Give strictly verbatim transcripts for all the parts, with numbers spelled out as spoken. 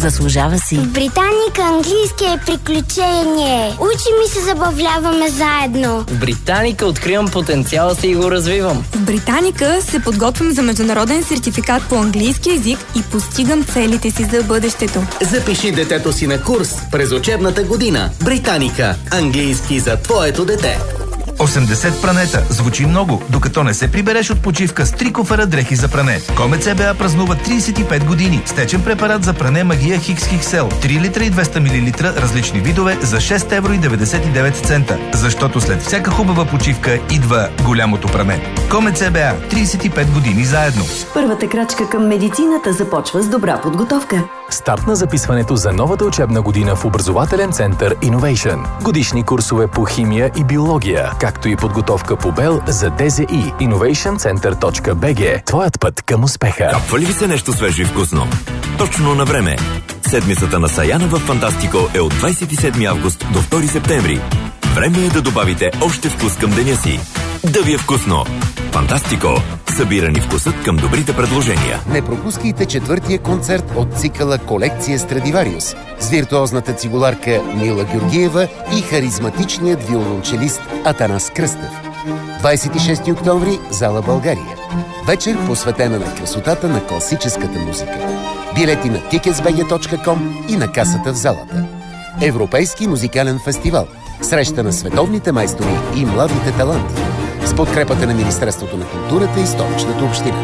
Заслужава си. В Британика английски е приключение. Учим и се забавляваме заедно. В Британика откривам потенциала си и го развивам. В Британика се подготвям за международен сертификат по английски език и постигам целите си за бъдещето. Запиши детето си на курс през учебната година. Британика. Английски за твоето дете. осемдесет пранета. Звучи много, докато не се прибереш от почивка с три куфара дрехи за пране. Комет С Б А празнува тридесет и пет години. Стечен препарат за пране Магия Хикс Хиксел. три литра и двеста милилитра, различни видове за шест евро и деветдесет и девет цента. Защото след всяка хубава почивка идва голямото пране. Комет С Б А. тридесет и пет години заедно. Първата крачка към медицината започва с добра подготовка. Старт на записването за новата учебна година в образователен център Innovation. Годишни курсове по химия и биология, както и подготовка по БЕЛ за Д З И. инновейшън център точка би джи. Твоят път към успеха. Капва ли ви се нещо свежо и вкусно? Точно на време. Седмицата на Саяна в Фантастико е от двадесет и седми август до втори септември. Време е да добавите още вкус към деня си. Да ви е вкусно! Фантастико! Събирани вкусът към добрите предложения. Не пропускайте четвъртия концерт от цикъла Колекция Страдивариус с виртуозната цигуларка Мила Георгиева и харизматичният виолончелист Атанас Кръстев. двадесет и шести октомври, зала България. Вечер посветена на красотата на класическата музика. Билети на тикетс би джи точка ком и на касата в залата. Европейски музикален фестивал. Среща на световните майстори и младите таланти. С подкрепата на Министерството на културата и Столичната община.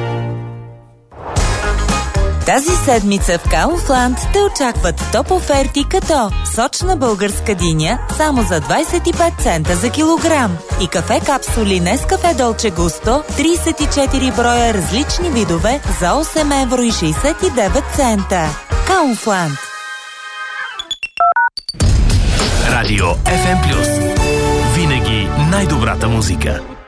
Тази седмица в Kaufland те очакват топ оферти като сочна българска диня само за двадесет и пет цента за килограм и кафе капсули Нескафе Долче Густо тридесет и четири броя различни видове за осем евро и шейсет и девет цента. Kaufland. Радио Еф Ем плюс. Винаги най-добрата музика.